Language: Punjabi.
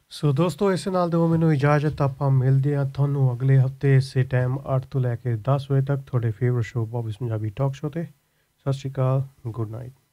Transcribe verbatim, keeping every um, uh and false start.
ਸੋ ਦੋਸਤੋ ਇਸ ਨਾਲ ਦਿਓ ਮੈਨੂੰ ਇਜਾਜ਼ਤ ਆਪਾਂ ਮਿਲਦੇ ਹਾਂ ਤੁਹਾਨੂੰ ਅਗਲੇ ਹਫਤੇ ਇਸੇ ਟਾਈਮ ਅੱਠ ਤੋਂ ਲੈ ਕੇ ਦਸ ਵਜੇ ਤੱਕ ਤੁਹਾਡੇ favourite show ਬੌਬੀਜ਼ Punjabi talk show 'ਤੇ। ਸਤਿ ਸ਼੍ਰੀ ਅਕਾਲ, ਗੁੱਡ ਨਾਈਟ।